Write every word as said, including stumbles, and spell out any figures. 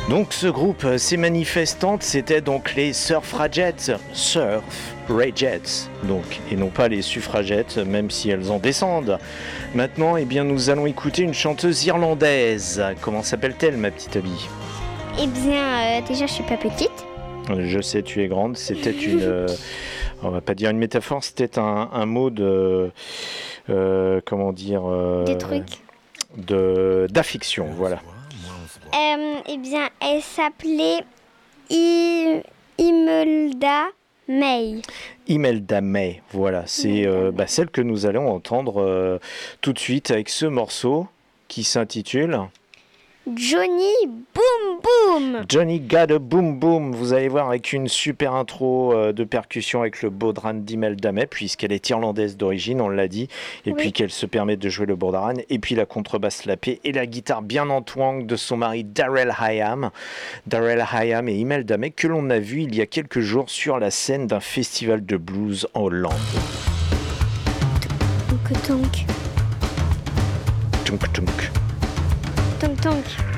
Donc ce groupe, ces manifestantes, c'était donc les suffragettes, suffragettes, donc, et non pas les suffragettes, même si elles en descendent. Maintenant, eh bien, nous allons écouter une chanteuse irlandaise. Comment s'appelle-t-elle, ma petite Abby ? Eh bien, euh, déjà, je suis pas petite. Je sais, tu es grande. C'était une, euh, on va pas dire une métaphore, c'était un, un mot de, euh, comment dire, euh, Des trucs. de d'affection, voilà. Euh, eh bien, elle s'appelait I- Imelda May. Imelda May, voilà, c'est euh, bah, celle que nous allons entendre euh, tout de suite avec ce morceau qui s'intitule Johnny Boom Boom. Johnny Got a Boom Boom. Vous allez voir avec une super intro euh, de percussion avec le bodhran d'Imelda May, puisqu'elle est irlandaise d'origine, on l'a dit, et Oui. puis qu'elle se permet de jouer le bodhran, et puis la contrebasse lapée et la guitare bien en twang de son mari Darrell Hyam. Darrell Hyam et Imelda May que l'on a vu il y a quelques jours sur la scène d'un festival de blues en Hollande. Tonk tonk. Tunk tunk. Tonk tonk.